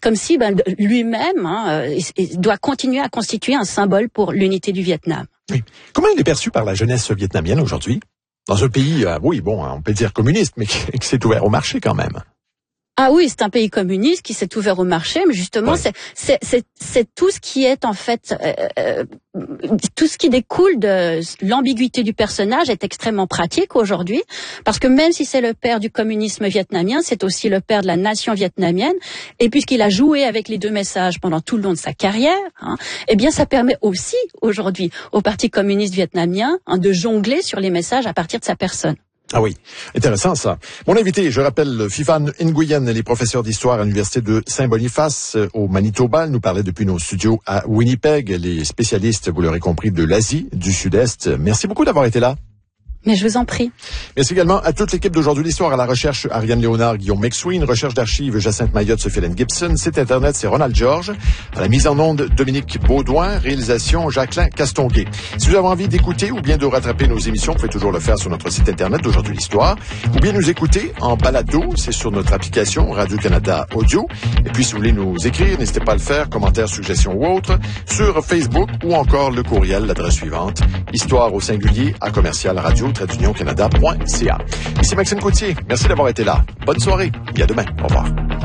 comme si lui-même il doit continuer à constituer un symbole pour l'unité du Vietnam. Oui. Comment il est perçu par la jeunesse vietnamienne aujourd'hui? Dans un pays, on peut dire communiste, mais qui s'est ouvert au marché quand même. Ah oui, c'est un pays communiste qui s'est ouvert au marché, mais justement, c'est tout ce qui est en fait, tout ce qui découle de l'ambiguïté du personnage est extrêmement pratique aujourd'hui, parce que même si c'est le père du communisme vietnamien, c'est aussi le père de la nation vietnamienne, et puisqu'il a joué avec les deux messages pendant tout le long de sa carrière, eh bien, ça permet aussi aujourd'hui au Parti communiste vietnamien de jongler sur les messages à partir de sa personne. Ah oui, intéressant ça. Mon invité, je rappelle, Phi-Phan Nguyen, elle est professeure d'histoire à l'Université de Saint-Boniface au Manitoba. Elle nous parlait depuis nos studios à Winnipeg. Elle est spécialiste, vous l'aurez compris, de l'Asie, du Sud-Est. Merci beaucoup d'avoir été là. Mais je vous en prie. Merci également à toute l'équipe d'Aujourd'hui l'Histoire, à la recherche Ariane Léonard, Guillaume McSween, recherche d'archives Jacinthe Mayotte, Sophie-Hélène Gibson, site internet c'est Ronald George, à la mise en onde Dominique Baudouin, réalisation Jacqueline Castonguay. Si vous avez envie d'écouter ou bien de rattraper nos émissions, vous pouvez toujours le faire sur notre site internet d'Aujourd'hui l'Histoire, ou bien nous écouter en balado, c'est sur notre application Radio-Canada Audio. Et puis si vous voulez nous écrire, n'hésitez pas à le faire, commentaires, suggestions ou autres, sur Facebook ou encore le courriel, l'adresse suivante, histoire@radio-canada.ca. Ici Maxime Coutier, merci d'avoir été là. Bonne soirée et à demain. Au revoir.